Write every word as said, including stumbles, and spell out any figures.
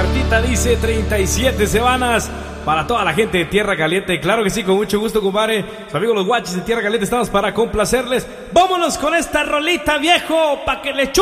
Martita dice treinta y siete semanas para toda la gente de Tierra Caliente. Claro que sí, con mucho gusto, compadre. Sus amigos los guachis de Tierra Caliente, estamos para complacerles. Vámonos con esta rolita, viejo, pa' que le